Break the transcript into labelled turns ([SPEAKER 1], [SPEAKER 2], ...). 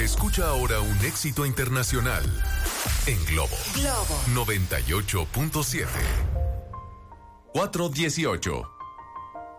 [SPEAKER 1] Escucha ahora un éxito internacional en Globo.
[SPEAKER 2] Globo
[SPEAKER 1] 98.7. 418.